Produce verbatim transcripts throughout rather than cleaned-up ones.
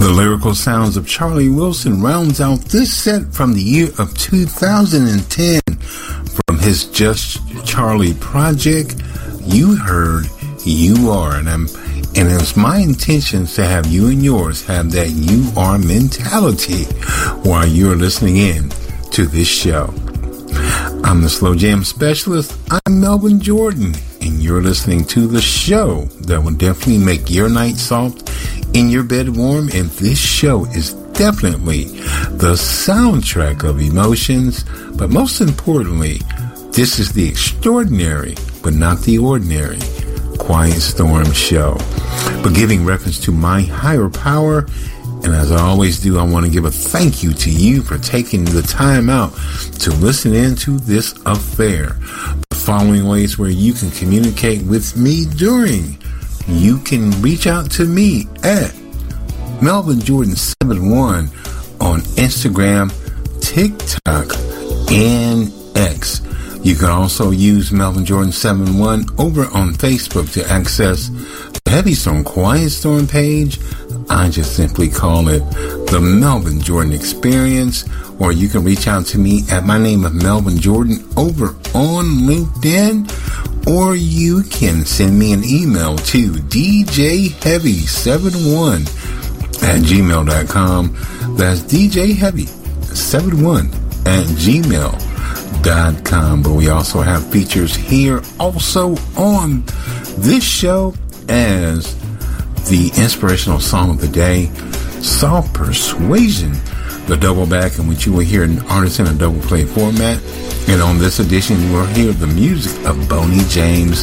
The lyrical sounds of Charlie Wilson rounds out this set from the year of two thousand ten. From his Just Charlie project, you heard You Are. And, I'm, and it's my intention to have you and yours have that You Are mentality while you're listening in to this show. I'm the Slow Jam Specialist. I'm Melvin Jordan, and you're listening to the show that will definitely make your night soft in your bed warm. And this show is definitely the soundtrack of emotions. But most importantly, this is the extraordinary, but not the ordinary, Quiet Storm show. But giving reference to my higher power, and as I always do, I want to give a thank you to you for taking the time out to listen into this affair. The following ways where you can communicate with me during. You can reach out to me at Melvin Jordan seventy-one on Instagram, TikTok, and X. You can also use Melvin Jordan seventy-one over on Facebook to access the Heavy Storm Quiet Storm page. I just simply call it the Melvin Jordan Experience. Or you can reach out to me at my name of Melvin Jordan over on LinkedIn. Or you can send me an email to d j heavy seventy-one at gmail dot com. That's d j heavy seventy-one at gmail dot com. But we also have features here also on this show as the inspirational song of the day, Soft Persuasion, the double back in which you will hear an artist in a double play format. And on this edition, you will hear the music of Boney James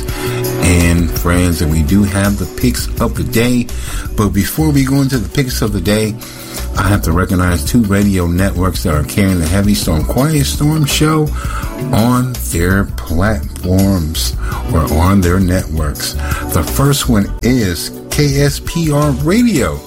and friends. And we do have the picks of the day. But before we go into the picks of the day, I have to recognize two radio networks that are carrying the Heavy Storm Quiet Storm show on their platforms or on their networks. The first one is K S P R Radio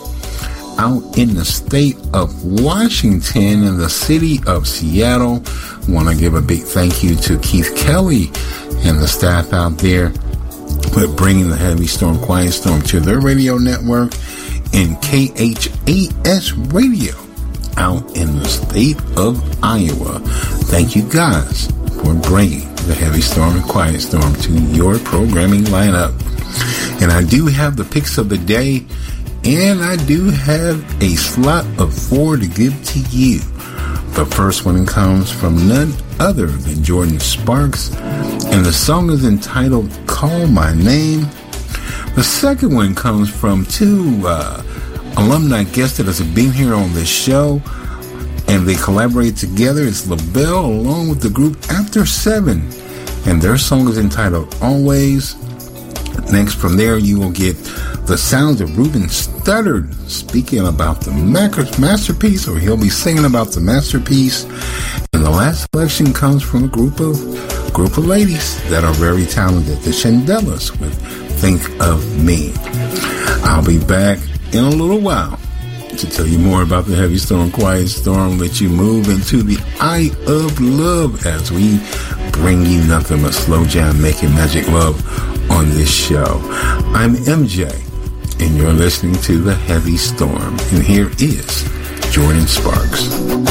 out in the state of Washington in the city of Seattle. I want to give a big thank you to Keith Kelly and the staff out there for bringing the Heavy Storm Quiet Storm to their radio network. And K H A S Radio out in the state of Iowa. Thank you guys for bringing the Heavy Storm and Quiet Storm to your programming lineup. And I do have the picks of the day, and I do have a slot of four to give to you. The first one comes from none other than Jordan Sparks, and the song is entitled Call My Name. The second one comes from two uh, alumni guests that have been here on this show, and they collaborate together. It's LaBelle along with the group After Seven, and their song is entitled Always. Next from there, you will get the sounds of Ruben Studdard speaking about the masterpiece, or he'll be singing about the masterpiece. And the last selection comes from a group of group of ladies that are very talented, the Shandellas, with Think of Me. I'll be back in a little while to tell you more about the Heavy Storm Quiet Storm, let you move into the eye of love as we bring you nothing but slow jam making magic love on this show. I'm M J, and you're listening to the Heavy Storm, and here is Jordan Sparks.